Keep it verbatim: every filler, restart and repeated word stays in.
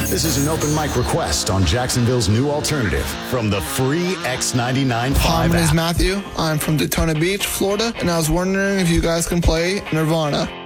This is an open mic request on Jacksonville's new alternative from the free X ninety-nine point Hi, five my name is app. Matthew. I'm from Daytona Beach, Florida, and I was wondering if you guys can play Nirvana.